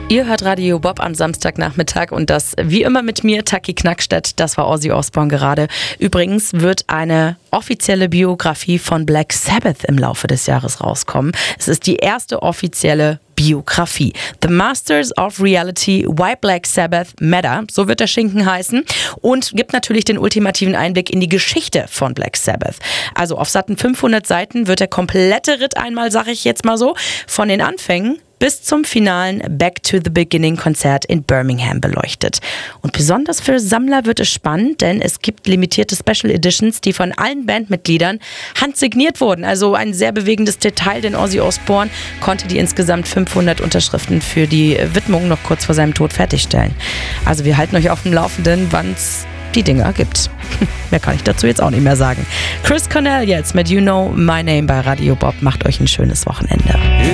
Ihr hört Radio Bob am Samstagnachmittag und das wie immer mit mir, Taki Knackstedt. Das war Ozzy Osbourne gerade. Übrigens wird eine offizielle Biografie von Black Sabbath im Laufe des Jahres rauskommen. Es ist die erste offizielle Biografie. The Masters of Reality, Why Black Sabbath Matter, so wird der Schinken heißen, und gibt natürlich den ultimativen Einblick in die Geschichte von Black Sabbath. Also auf satten 500 Seiten wird der komplette Ritt einmal, sage ich jetzt mal so, von den Anfängen bis zum finalen Back to the Beginning Konzert in Birmingham beleuchtet. Und besonders für Sammler wird es spannend, denn es gibt limitierte Special Editions, die von allen Bandmitgliedern handsigniert wurden. Also ein sehr bewegendes Detail, denn Ozzy Osbourne konnte die insgesamt 500 Unterschriften für die Widmung noch kurz vor seinem Tod fertigstellen. Also wir halten euch auf dem Laufenden, wann es die Dinger gibt. Mehr kann ich dazu jetzt auch nicht mehr sagen. Chris Cornell jetzt mit You Know My Name bei Radio Bob. Macht euch ein schönes Wochenende.